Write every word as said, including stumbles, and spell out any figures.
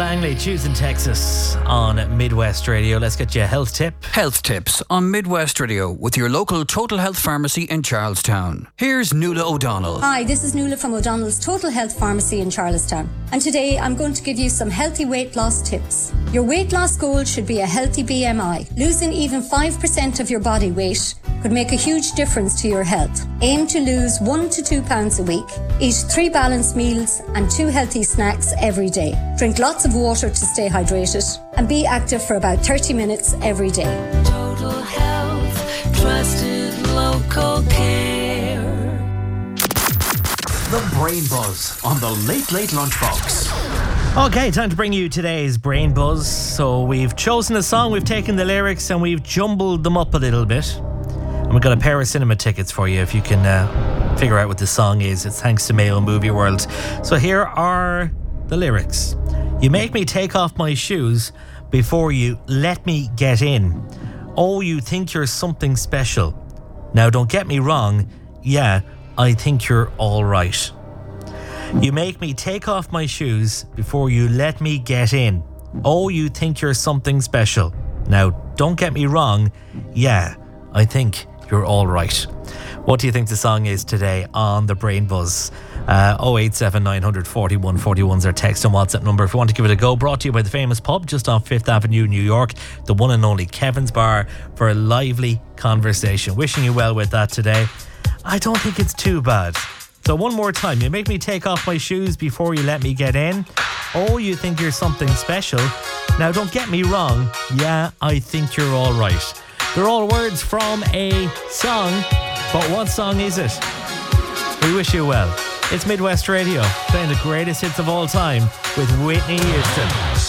Langley, choosing Texas on Midwest Radio. Let's get you a health tip. Health tips on Midwest Radio with your local Total Health Pharmacy in Charlestown. Here's Nuala O'Donnell. Hi, this is Nuala from O'Donnell's Total Health Pharmacy in Charlestown. And today I'm going to give you some healthy weight loss tips. Your weight loss goal should be a healthy B M I. Losing even five percent of your body weight could make a huge difference to your health. Aim to lose one to two pounds a week. Eat three balanced meals and two healthy snacks every day. Drink lots of water to stay hydrated and be active for about thirty minutes every day. Total Health, trusted local care. The Brain Buzz on the Late Late Lunchbox. Okay, time to bring you today's Brain Buzz. So we've chosen a song, we've taken the lyrics and we've jumbled them up a little bit. And we've got a pair of cinema tickets for you if you can uh, figure out what the song is. It's thanks to Mayo Movie World. So here are the lyrics. You make me take off my shoes before you let me get in. Oh, you think you're something special. Now, don't get me wrong. Yeah, I think you're all right. You make me take off my shoes before you let me get in. Oh, you think you're something special. Now, don't get me wrong. Yeah, I think you're all right. What do you think the song is today on the Brain Buzz? Uh, oh eight seven nine hundred forty-one forty-one is our text and WhatsApp number if you want to give it a go. Brought to you by the famous pub just off Fifth Avenue, New York, the one and only Kevin's Bar, for a lively conversation. Wishing you well with that today. I don't think it's too bad. So one more time. You make me take off my shoes before you let me get in. Oh, you think you're something special. Now, don't get me wrong. Yeah, I think you're all right. They're all words from a song, but what song is it? We wish you well. It's Midwest Radio, playing the greatest hits of all time with Whitney Houston.